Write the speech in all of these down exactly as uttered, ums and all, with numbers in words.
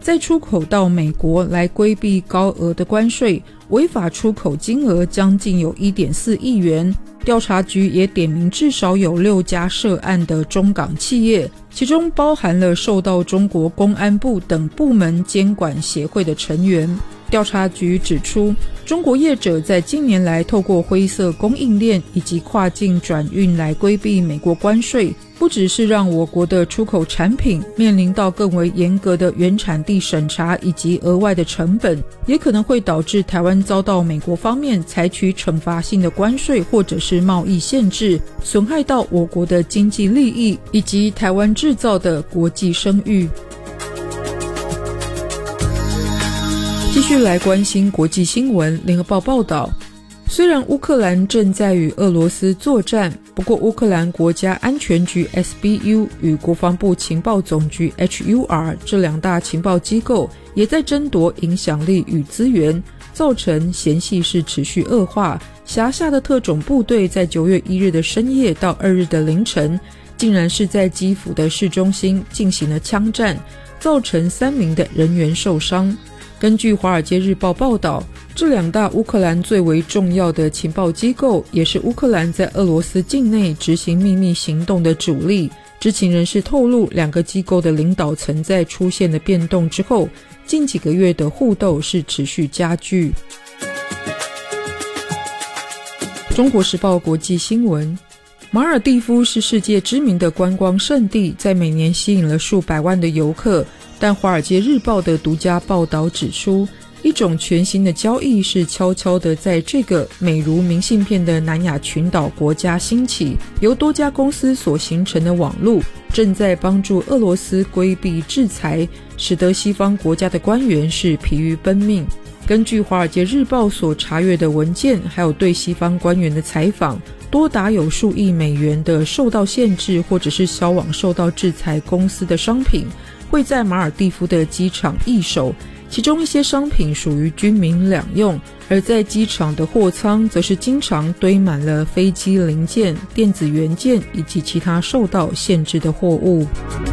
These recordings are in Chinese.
再出口到美国来规避高额的关税，违法出口金额将近有 一点四亿元。调查局也点名至少有六家涉案的中港企业，其中包含了受到中国公安部等部门监管协会的成员。调查局指出，中国业者在近年来透过灰色供应链以及跨境转运来规避美国关税，不只是让我国的出口产品面临到更为严格的原产地审查以及额外的成本，也可能会导致台湾遭到美国方面采取惩罚性的关税或者是贸易限制，损害到我国的经济利益以及台湾制造的国际声誉。继续来关心国际新闻，联合报报道，虽然乌克兰正在与俄罗斯作战，不过乌克兰国家安全局 S B U 与国防部情报总局 H U R 这两大情报机构也在争夺影响力与资源，造成嫌隙是持续恶化。辖下的特种部队在九月一日的深夜到二日的凌晨，竟然是在基辅的市中心进行了枪战，造成三名的人员受伤。根据《华尔街日报》报道，这两大乌克兰最为重要的情报机构，也是乌克兰在俄罗斯境内执行秘密行动的主力。知情人士透露，两个机构的领导层在出现了变动之后，近几个月的互斗是持续加剧。中国时报国际新闻，马尔地夫是世界知名的观光胜地，在每年吸引了数百万的游客。但《华尔街日报》的独家报道指出，一种全新的交易是悄悄地在这个美如明信片的南亚群岛国家兴起，由多家公司所形成的网络，正在帮助俄罗斯规避制裁，使得西方国家的官员是疲于奔命。根据《华尔街日报》所查阅的文件，还有对西方官员的采访，多达有数亿美元的受到限制或者是销往受到制裁公司的商品会在马尔地夫的机场易手，其中一些商品属于军民两用，而在机场的货舱则是经常堆满了飞机零件、电子元件以及其他受到限制的货物。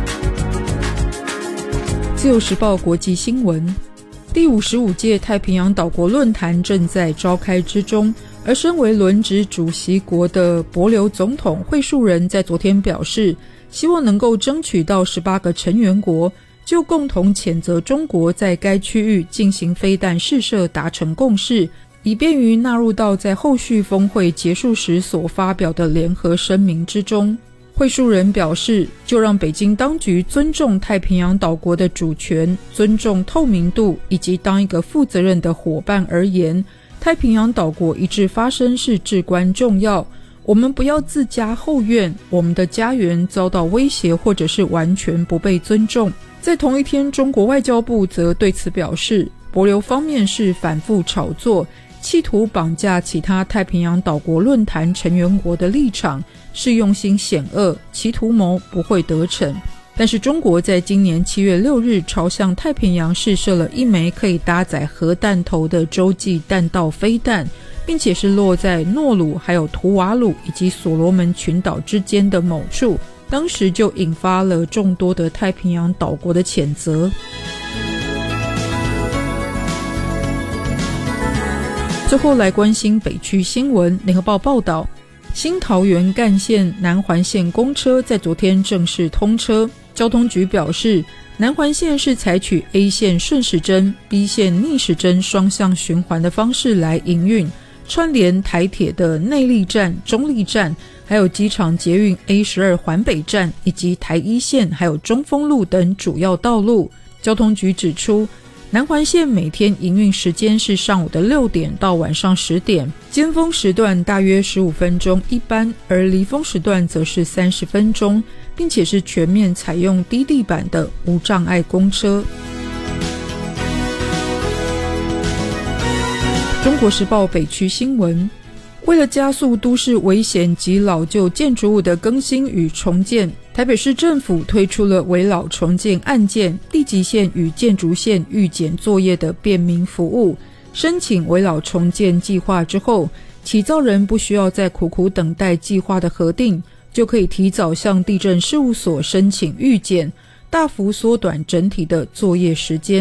自由时报国际新闻，第五十五届太平洋岛国论坛正在召开之中，而身为轮值主席国的帛琉总统惠恕仁在昨天表示，希望能够争取到十八个成员国就共同谴责中国在该区域进行飞弹试射达成共识，以便于纳入到在后续峰会结束时所发表的联合声明之中。惠恕仁表示，就让北京当局尊重太平洋岛国的主权，尊重透明度，以及当一个负责任的伙伴而言，太平洋岛国一致发声是至关重要。我们不要自家后院，我们的家园遭到威胁或者是完全不被尊重。在同一天，中国外交部则对此表示，帛琉方面是反复炒作，企图绑架其他太平洋岛国论坛成员国的立场，是用心险恶，其图谋不会得逞。但是中国在今年七月六日朝向太平洋试射了一枚可以搭载核弹头的洲际弹道飞弹，并且是落在诺鲁还有图瓦鲁以及所罗门群岛之间的某处，当时就引发了众多的太平洋岛国的谴责。最后来关心北区新闻，联合报报道，新桃园干线南环线公车在昨天正式通车。交通局表示，南环线是采取 A 线顺时针 B 线逆时针双向循环的方式来营运，串联台铁的内坜站、中坜站，还有机场捷运 A 十二 环北站，以及台一线还有中丰路等主要道路。交通局指出，南环线每天营运时间是上午的六点到晚上十点，尖峰时段大约十五分钟一班，而离峰时段则是三十分钟，并且是全面采用低地板的无障碍公车。中国时报北区新闻，为了加速都市危险及老旧建筑物的更新与重建，台北市政府推出了危老重建案件地级线与建筑线预检作业的便民服务。申请危老重建计划之后，起造人不需要再苦苦等待计划的核定，就可以提早向地政事务所申请预检，大幅缩短整体的作业时间。